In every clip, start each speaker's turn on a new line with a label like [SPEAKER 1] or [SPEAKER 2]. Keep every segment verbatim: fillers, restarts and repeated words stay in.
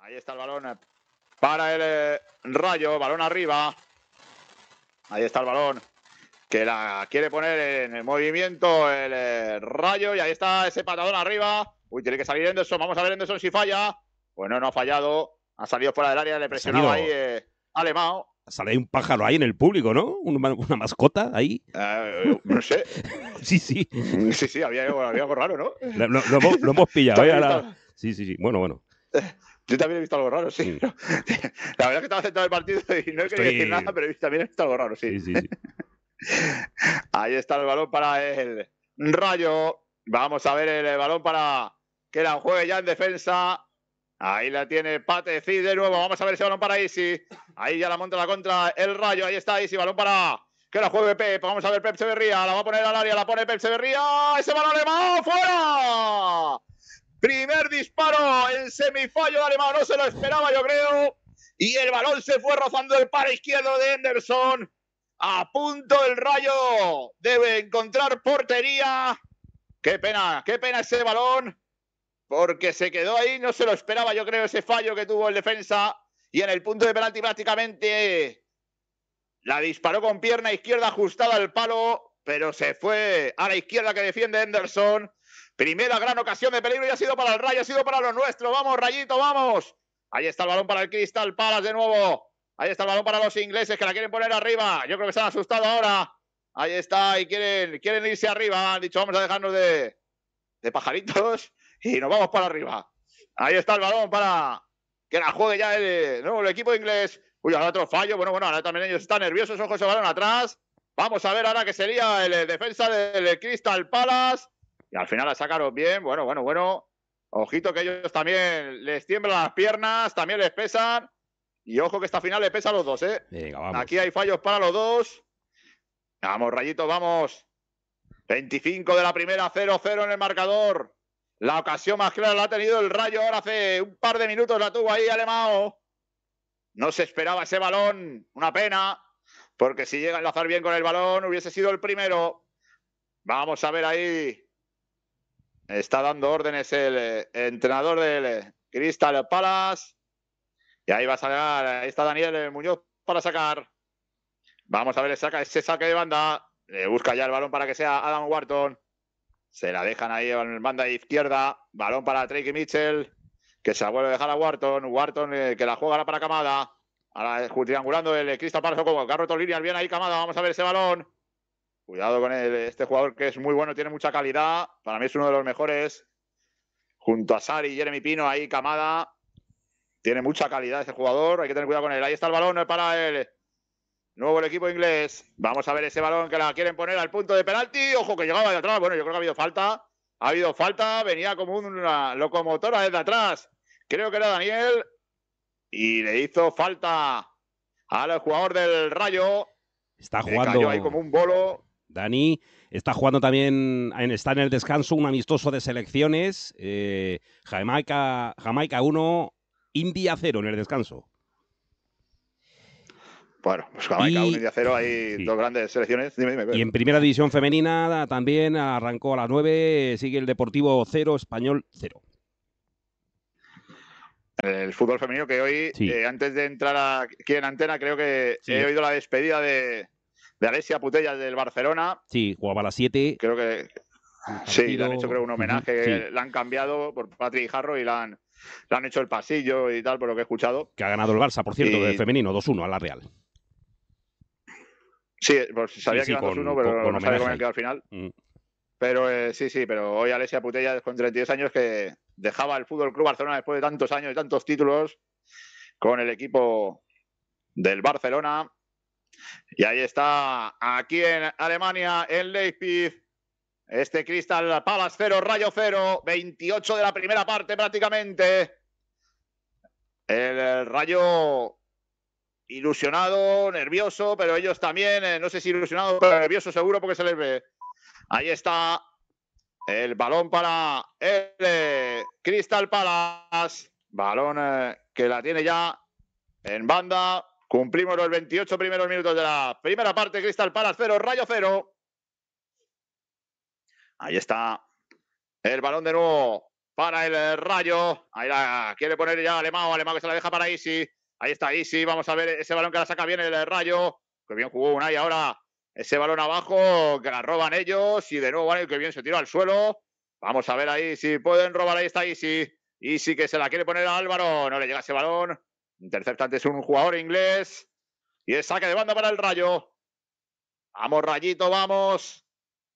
[SPEAKER 1] Ahí está el balón para el eh, Rayo, balón arriba. Ahí está el balón que la quiere poner en el movimiento el eh, Rayo y ahí está ese patadón arriba. Uy, tiene que salir Henderson, vamos a ver Henderson si falla. Bueno, no ha fallado, ha salido fuera del área, le presionaba ahí eh, Alemão.
[SPEAKER 2] Sale un pájaro ahí en el público, ¿no? Una, una mascota ahí.
[SPEAKER 1] Uh, no sé.
[SPEAKER 2] Sí, sí.
[SPEAKER 1] Sí, sí, había, había algo raro, ¿no?
[SPEAKER 2] Lo, lo, lo, hemos, lo hemos pillado, ¿eh? Ahora... Sí, sí, sí. Bueno, bueno.
[SPEAKER 1] Yo también he visto algo raro, sí.
[SPEAKER 2] Mm.
[SPEAKER 1] La verdad es que estaba sentado en el partido y no he
[SPEAKER 2] Estoy...
[SPEAKER 1] querido decir nada, pero también he visto algo raro, sí.
[SPEAKER 2] Sí, sí, sí.
[SPEAKER 1] Ahí está el balón para el Rayo. Vamos a ver el balón para que la juegue ya en defensa. Ahí la tiene Pateci de nuevo. Vamos a ver ese balón para Isi. Ahí ya la monta la contra el Rayo. Ahí está Isi. Balón para que la juegue Pep. Vamos a ver Pep Echeverría. La va a poner al área. La pone Pep Echeverría. Ese balón Alemão. ¡Fuera! Primer disparo en semifallo de Alemão. No se lo esperaba, yo creo. Y el balón se fue rozando el palo izquierdo de Henderson. A punto el Rayo. Debe encontrar portería. Qué pena, qué pena ese balón. Porque se quedó ahí, no se lo esperaba, yo creo, ese fallo que tuvo el defensa. Y en el punto de penalti prácticamente la disparó con pierna izquierda ajustada al palo, pero se fue a la izquierda que defiende Henderson. Primera gran ocasión de peligro y ha sido para el Rayo, ha sido para los nuestros. Vamos, Rayito, vamos. Ahí está el balón para el Crystal Palace de nuevo. Ahí está el balón para los ingleses que la quieren poner arriba. Yo creo que se han asustado ahora. Ahí está y quieren, quieren irse arriba. Han dicho, vamos a dejarnos de, de pajaritos. Y nos vamos para arriba. Ahí está el balón para que la juegue ya el, no, el equipo inglés. Uy, ahora otro fallo. Bueno, bueno, ahora también ellos están nerviosos. Ojo ese balón atrás. Vamos a ver ahora que sería el defensa del Crystal Palace. Y al final la sacaron bien. Bueno, bueno, bueno. Ojito que ellos también les tiemblan las piernas. También les pesan. Y ojo que esta final le pesa a los dos, ¿eh?
[SPEAKER 2] Venga, vamos.
[SPEAKER 1] Aquí hay fallos para los dos. Vamos, Rayito, vamos. veinticinco de la primera, cero cero en el marcador. La ocasión más clara la ha tenido el Rayo. Ahora hace un par de minutos la tuvo ahí Alemão. No se esperaba ese balón. Una pena. Porque si llega a enlazar bien con el balón, hubiese sido el primero. Vamos a ver ahí. Está dando órdenes el entrenador del Crystal Palace. Y ahí va a sacar. Ahí está Daniel Muñoz para sacar. Vamos a ver saca ese saque de banda. Le busca ya el balón para que sea Adam Wharton. Se la dejan ahí en banda izquierda. Balón para Tracy Mitchell. Que se la vuelve a dejar a Wharton. Wharton eh, que la juega ahora para Kamada. Ahora triangulando el Crystal Palace como Carro Tolini. Bien ahí Kamada. Vamos a ver ese balón. Cuidado con el, este jugador que es muy bueno. Tiene mucha calidad. Para mí es uno de los mejores. Junto a Sari y Jeremy Pino. Ahí Kamada. Tiene mucha calidad ese jugador. Hay que tener cuidado con él. Ahí está el balón para él. Nuevo el equipo inglés. Vamos a ver ese balón que la quieren poner al punto de penalti. Ojo que llegaba de atrás. Bueno, yo creo que ha habido falta. Ha habido falta. Venía como una locomotora desde atrás. Creo que era Daniel. Y le hizo falta al jugador del Rayo.
[SPEAKER 2] Está
[SPEAKER 1] que
[SPEAKER 2] jugando.
[SPEAKER 1] Cayó ahí como un bolo.
[SPEAKER 2] Dani está jugando también. Está en el descanso un amistoso de selecciones. Eh, Jamaica, Jamaica uno, India cero en el descanso.
[SPEAKER 1] Bueno, pues Jamaica uno,
[SPEAKER 2] y,
[SPEAKER 1] India cero, hay sí. dos grandes selecciones. Dime, dime,
[SPEAKER 2] y en primera división femenina también arrancó a las nueve, sigue el Deportivo cero, Español cero.
[SPEAKER 1] El fútbol femenino que hoy, sí. eh, antes de entrar aquí en antena, creo que sí. he oído la despedida de, de Alessia Putellas del Barcelona.
[SPEAKER 2] Sí, jugaba a las siete.
[SPEAKER 1] Creo que sí, le han hecho creo un homenaje, sí. la han cambiado por Patrick Harro y la han, le han hecho el pasillo y tal, por lo que he escuchado.
[SPEAKER 2] Que ha ganado el Barça, por cierto,
[SPEAKER 1] y...
[SPEAKER 2] del femenino, dos uno a la Real.
[SPEAKER 1] Sí, pues sabía sí, sí, que iban dos uno, pero
[SPEAKER 2] con, con
[SPEAKER 1] no sabía cómo quedado al final. Mm. Pero eh, sí, sí, pero hoy Alessia Putellas con treinta y dos años que dejaba el Fútbol Club Barcelona después de tantos años y tantos títulos con el equipo del Barcelona. Y ahí está, aquí en Alemania, en Leipzig, este Crystal Palace cero, Rayo cero, veintiocho de la primera parte prácticamente. El, el Rayo ilusionado, nervioso, pero ellos también, eh, no sé si ilusionado, pero nervioso seguro porque se les ve. Ahí está el balón para el eh, Crystal Palace. Balón eh, que la tiene ya en banda. Cumplimos los veintiocho primeros minutos de la primera parte. Crystal Palace cero, Rayo cero. Ahí está el balón de nuevo para el Rayo. Ahí la quiere poner ya Alemão, Alemão que se la deja para Isi. Ahí está Isi, vamos a ver ese balón que la saca bien el Rayo. Que bien jugó Unai ahora. Ese balón abajo, que la roban ellos. Y de nuevo, vale, que bien se tira al suelo. Vamos a ver ahí si pueden robar. Ahí está Isi. Isi que se la quiere poner a Álvaro. No le llega ese balón. Interceptante es un jugador inglés. Y es saque de banda para el Rayo. Vamos, Rayito, vamos.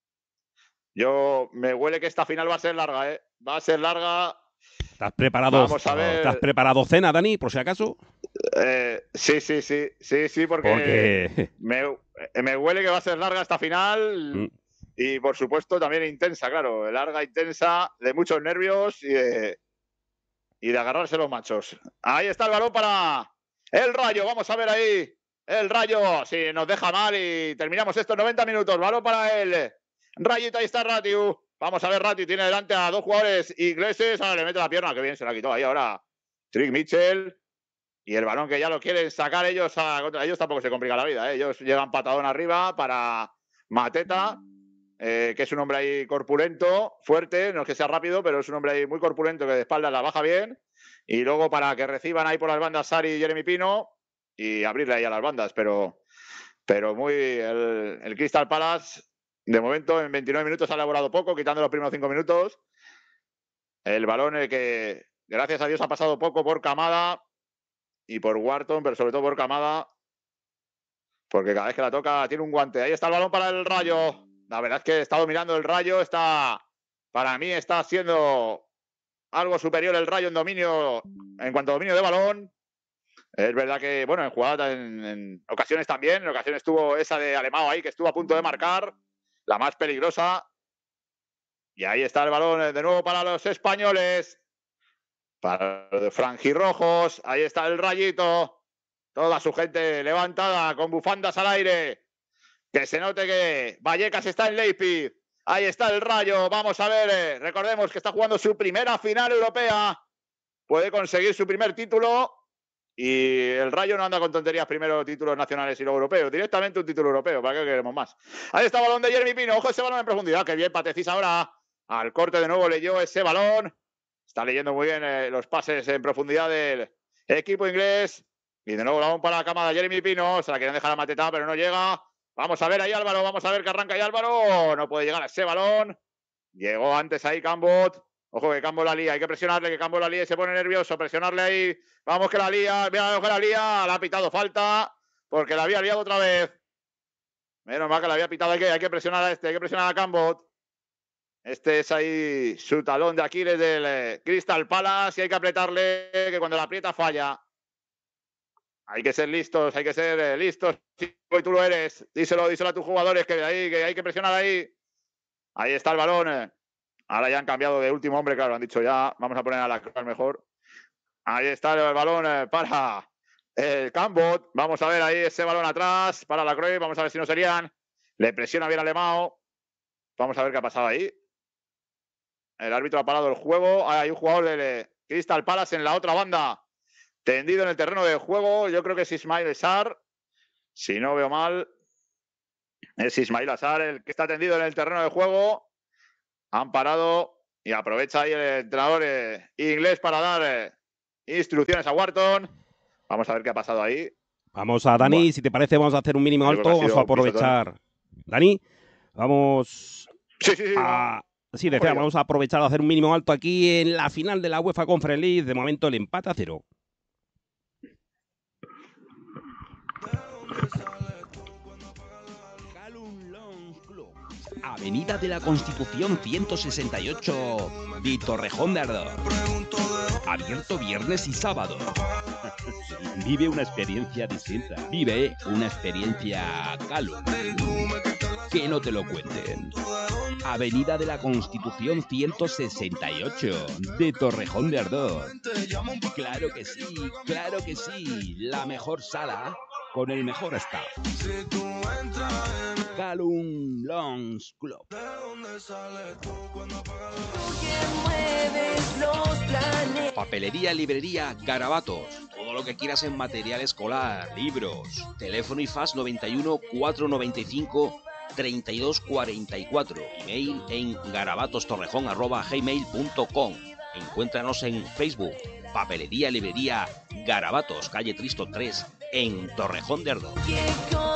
[SPEAKER 1] Yo me huele que esta final va a ser larga, ¿eh? Va a ser larga.
[SPEAKER 2] ¿Estás preparado?
[SPEAKER 1] Vamos a ver.
[SPEAKER 2] ¿Estás preparado cena, Dani, por si acaso?
[SPEAKER 1] Eh, sí, sí, sí, sí, sí, porque,
[SPEAKER 2] porque...
[SPEAKER 1] Me, me huele que va a ser larga esta final mm. y, por supuesto, también intensa, claro. Larga, intensa, de muchos nervios y de, y de agarrarse los machos. Ahí está el balón para el Rayo. Vamos a ver ahí. El Rayo, si nos deja mal y terminamos estos noventa minutos. Balón para el Rayito, ahí está Ratiu. Vamos a ver, Ratiu tiene delante a dos jugadores ingleses. Ahora le mete la pierna, que bien se la quitó ahí ahora Trick Mitchell. Y el balón que ya lo quieren sacar ellos, a, contra ellos tampoco se complica la vida, ¿eh? Ellos llegan patadón arriba para Mateta, eh, que es un hombre ahí corpulento, fuerte, no es que sea rápido, pero es un hombre ahí muy corpulento que de espaldas la baja bien. Y luego para que reciban ahí por las bandas Sari y Jeremy Pino y abrirle ahí a las bandas, pero, pero muy el, el Crystal Palace de momento en veintinueve minutos ha elaborado poco, quitando los primeros cinco minutos. El balón el que gracias a Dios ha pasado poco por Kamada y por Wharton, pero sobre todo por Kamada, porque cada vez que la toca tiene un guante. Ahí está el balón para el Rayo. La verdad es que está dominando el Rayo, está, para mí está siendo algo superior el Rayo en dominio, en cuanto a dominio de balón. Es verdad que, bueno, en jugadas, en, en ocasiones también, en ocasiones tuvo esa de Alemão ahí, que estuvo a punto de marcar, la más peligrosa. Y ahí está el balón de nuevo para los españoles, para los franjirrojos. Ahí está el Rayito, toda su gente levantada con bufandas al aire. Que se note que Vallecas está en Leipzig. Ahí está el Rayo, vamos a ver, recordemos que está jugando su primera final europea. Puede conseguir su primer título. Y el Rayo no anda con tonterías, primero títulos nacionales y luego europeos. Directamente un título europeo, ¿para qué queremos más? Ahí está el balón de Jeremy Pino. Ojo ese balón en profundidad. Qué bien Patecís ahora. Al corte de nuevo leyó ese balón. Está leyendo muy bien eh, los pases en profundidad del equipo inglés. Y de nuevo el balón para la camada Jeremy Pino. Se la quieren dejar a Mateta, pero no llega. Vamos a ver ahí Álvaro. Vamos a ver que arranca ahí Álvaro. No puede llegar a ese balón. Llegó antes ahí Cambot. Ojo que Cambo la lía, hay que presionarle, que Cambo la lía y se pone nervioso, presionarle ahí, vamos que la lía, mira que la lía, la ha pitado falta, porque la había liado otra vez. Menos mal que la había pitado, hay que, hay que presionar a este, hay que presionar a Cambot. Este es ahí su talón de Aquiles del eh, Crystal Palace y hay que apretarle, que cuando la aprieta falla. Hay que ser listos, hay que ser eh, listos, y tú lo eres, díselo, díselo a tus jugadores, que, ahí, que hay que presionar ahí. Ahí está el balón, eh. Ahora ya han cambiado de último hombre, claro, han dicho ya, vamos a poner a la Croix mejor. Ahí está el balón eh, para el Cambot. Vamos a ver ahí ese balón atrás para la Croix. Vamos a ver si no serían. Le presiona bien a Alemão. Vamos a ver qué ha pasado ahí. El árbitro ha parado el juego. Hay un jugador de Crystal Palace en la otra banda, tendido en el terreno de juego. Yo creo que es Ismail Sarr. Si no veo mal, es Ismail Sarr el que está tendido en el terreno de juego. Han parado y aprovecha ahí el entrenador eh, inglés para dar eh, instrucciones a Wharton. Vamos a ver qué ha pasado ahí.
[SPEAKER 2] Vamos a Dani, bueno, si te parece vamos a hacer un mínimo alto, vamos a aprovechar. Dani, vamos
[SPEAKER 1] sí, sí, sí,
[SPEAKER 2] a... Sí, decía, vamos a aprovechar a hacer un mínimo alto aquí en la final de la UEFA Conference League. De momento el empate a cero. Avenida de la Constitución ciento sesenta y ocho, de Torrejón de Ardoz. Abierto viernes y sábado. Vive una experiencia distinta. Vive una experiencia Calum. Que no te lo cuenten. Avenida de la Constitución ciento sesenta y ocho, de Torrejón de Ardoz. Claro que sí, claro que sí. La mejor sala con el mejor staff. Calum Lounge Club. Papelería, librería, Garabatos. Todo lo que quieras en material escolar, libros. Teléfono y fax noventa y uno, cuatrocientos noventa y cinco, treinta y dos cuarenta y cuatro. Email en garabatostorrejón arroba gmail punto com. Encuéntranos en Facebook, Papelería Librería Garabatos, calle Tristo tres, en Torrejón de Ardoz.